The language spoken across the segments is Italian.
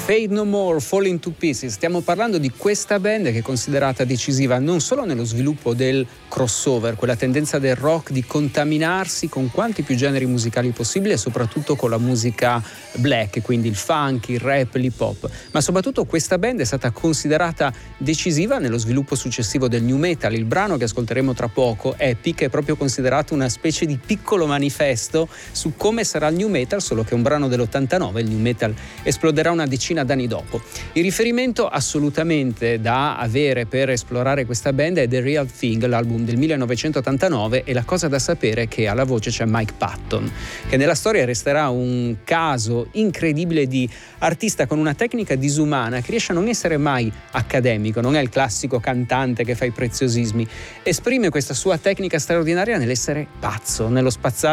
Fade No More, Falling to Pieces. Stiamo parlando di questa band che è considerata decisiva non solo nello sviluppo del crossover, quella tendenza del rock di contaminarsi con quanti più generi musicali possibile e soprattutto con la musica black, quindi il funk, il rap, l'hip hop, ma soprattutto questa band è stata considerata decisiva nello sviluppo successivo del new metal. Il brano che ascolteremo tra poco, Epic, è proprio considerato una specie di piccolo manifesto su come sarà il new metal, solo che è un brano dell'89, il new metal esploderà una decina d'anni dopo. Il riferimento assolutamente da avere per esplorare questa band è The Real Thing, l'album del 1989, e la cosa da sapere è che alla voce c'è Mike Patton, che nella storia resterà un caso incredibile di artista con una tecnica disumana che riesce a non essere mai accademico, non è il classico cantante che fa i preziosismi, esprime questa sua tecnica straordinaria nell'essere pazzo, nello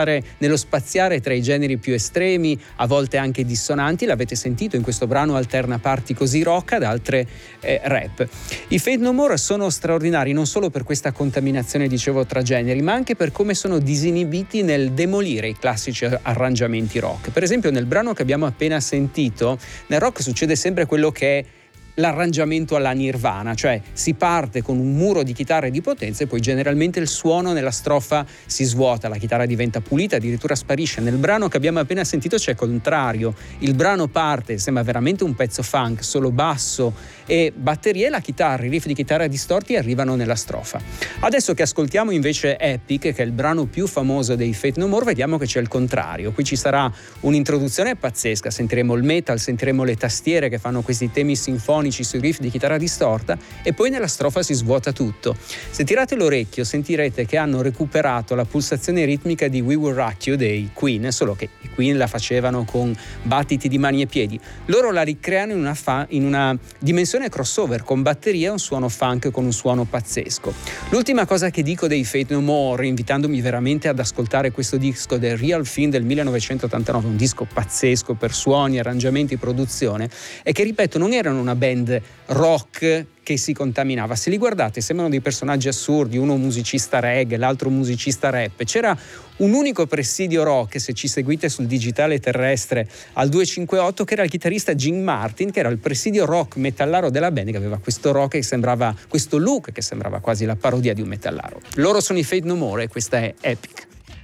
spaziare tra i generi più estremi, a volte anche dissonanti. L'avete sentito in questo brano, alterna parti così rock ad altre rap. I Fade No More sono straordinari non solo per questa contaminazione, dicevo, tra generi, ma anche per come sono disinibiti nel demolire i classici arrangiamenti rock. Per esempio nel brano che abbiamo appena sentito, nel rock succede sempre quello che è l'arrangiamento alla Nirvana, cioè si parte con un muro di chitarre di potenza e poi generalmente il suono nella strofa si svuota, la chitarra diventa pulita, addirittura sparisce. Nel brano che abbiamo appena sentito c'è il contrario, il brano parte, sembra veramente un pezzo funk, solo basso e batterie, la chitarra, i riff di chitarra distorti arrivano nella strofa. Adesso che ascoltiamo invece Epic, che è il brano più famoso dei Fade No More, vediamo che c'è il contrario. Qui ci sarà un'introduzione pazzesca, sentiremo il metal, sentiremo le tastiere che fanno questi temi sinfonici sui riff di chitarra distorta e poi nella strofa si svuota tutto. Se tirate l'orecchio sentirete che hanno recuperato la pulsazione ritmica di We Will Rock You dei Queen, solo che i Queen la facevano con battiti di mani e piedi. Loro la ricreano in una dimensione crossover, con batteria e un suono funk con un suono pazzesco. L'ultima cosa che dico dei Fade No More, invitandomi veramente ad ascoltare questo disco del Real Thing del 1989, un disco pazzesco per suoni, arrangiamenti, produzione, è che, ripeto, non erano una band rock che si contaminava. Se li guardate sembrano dei personaggi assurdi, uno musicista reggae, l'altro musicista rap. C'era un unico presidio rock, se ci seguite sul digitale terrestre al 258, che era il chitarrista Jim Martin, che era il presidio rock metallaro della band, che aveva questo rock che sembrava, questo look che sembrava quasi la parodia di un metallaro. Loro sono i Fade No More e questa è Epic.